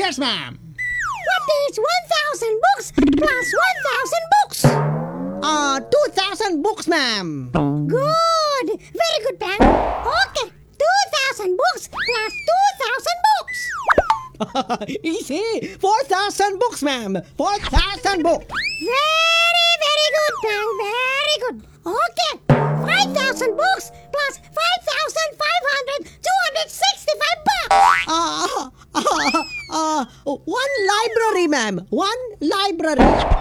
Yes, ma'am. What is 1,000 books plus 1,000 books? 2,000 books, ma'am. Good. Very good, Bang. Okay. 2,000 books plus 2,000 books. Easy. 4,000 books, ma'am. 4,000 books. Very, very good, Bang. Very good. Okay. 5,000 books plus 5,500, 265 bucks. One library, ma'am. One library.